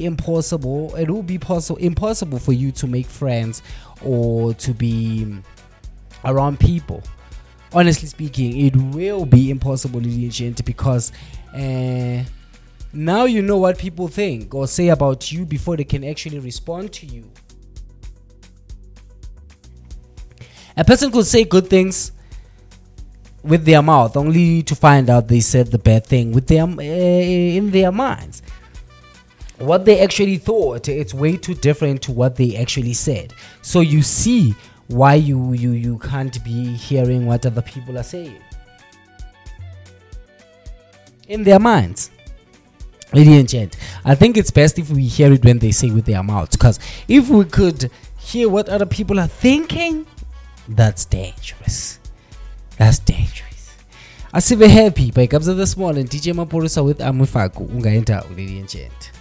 be impossible. It will be impossible for you to make friends or to be around people. Honestly speaking, it will be impossible, because now you know what people think or say about you before they can actually respond to you. A person could say good things with their mouth only to find out they said the bad thing with them in their minds. What they actually thought, it's way too different to what they actually said. So you see why you can't be hearing what other people are saying in their minds. Ladies and gent, I think it's best if we hear it when they say with their mouths, because if we could hear what other people are thinking, that's dangerous. That's dangerous. Asive happy by Kabza this morning. DJ Maporisa with Amufaku. Ungaenta, ladies and gent.